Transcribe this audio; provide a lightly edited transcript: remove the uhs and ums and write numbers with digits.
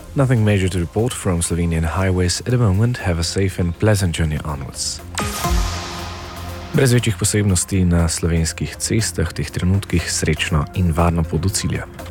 Nothing major to report from Slovenian highways at the moment. Have a safe and pleasant journey onwards. Brez večjih posebnosti na slovenskih cestah, teh trenutkih srečno in varno pot do cilja.